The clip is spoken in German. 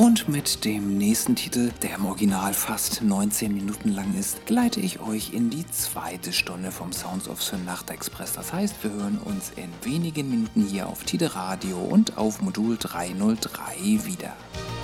Und mit dem nächsten Titel, der im Original fast 19 Minuten lang ist, geleite ich euch in die zweite Stunde vom Sounds of Sin Nachtexpress. Das heißt, wir hören uns in wenigen Minuten hier auf Tide Radio und auf Modul 303 wieder.